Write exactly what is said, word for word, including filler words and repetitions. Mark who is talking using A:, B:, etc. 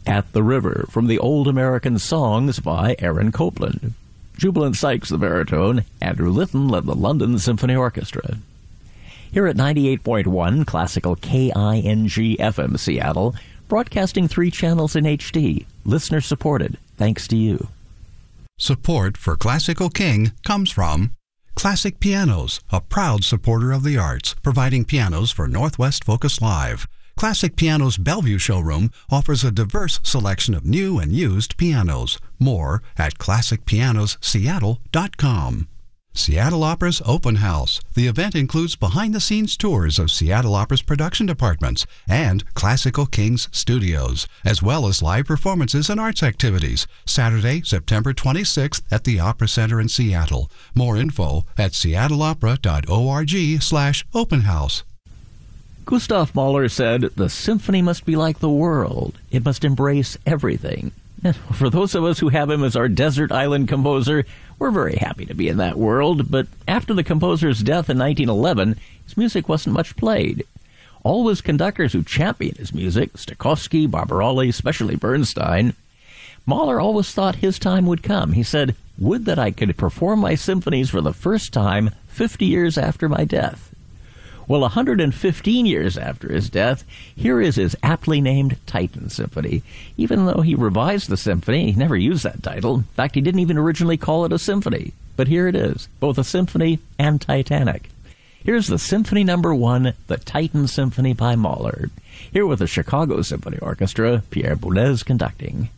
A: At the River from the Old American Songs by Aaron Copland. Jubilant Sykes, the baritone. Andrew Litton led the London Symphony Orchestra. Here at ninety-eight point one, classical K I N G F M Seattle, broadcasting three channels in H D, listener-supported, thanks to you.
B: Support for Classical King comes from Classic Pianos, a proud supporter of the arts, providing pianos for Northwest Focus Live. Classic Pianos Bellevue showroom offers a diverse selection of new and used pianos. More at classic pianos seattle dot com. Seattle Opera's Open House. The event includes behind-the-scenes tours of Seattle Opera's production departments and Classical Kings studios, as well as live performances and arts activities. Saturday, September twenty-sixth at the Opera Center in Seattle. More info at seattle opera dot org slash open house.
A: Gustav Mahler said, "The symphony must be like the world. It must embrace everything." And for those of us who have him as our desert island composer, we're very happy to be in that world, but after the composer's death in nineteen eleven, his music wasn't much played. All his conductors who championed his music, Stokowski, Barbaroli, especially Bernstein, Mahler always thought his time would come. He said, "Would that I could perform my symphonies for the first time fifty years after my death." Well, one hundred fifteen years after his death, here is his aptly named Titan Symphony. Even though he revised the symphony, he never used that title. In fact, he didn't even originally call it a symphony. But here it is, both a symphony and Titanic. Here's the Symphony Number One, the Titan Symphony by Mahler. Here with the Chicago Symphony Orchestra, Pierre Boulez conducting.